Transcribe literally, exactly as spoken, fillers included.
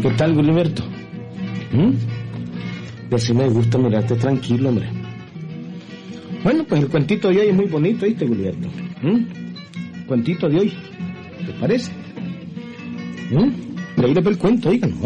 ¿Qué tal, Gilberto? ¿Mm? Y así me gusta mirarte tranquilo, hombre. Bueno, pues el cuentito de hoy es muy bonito, ¿viste, Gilberto? ¿Mm? Cuentito de hoy, ¿te parece? ¿Mm? Leíle el cuento, oigan.